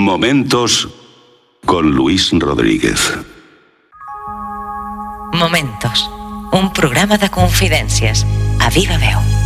Momentos con Luis Rodríguez. Momentos, un programa de confidències a viva veu.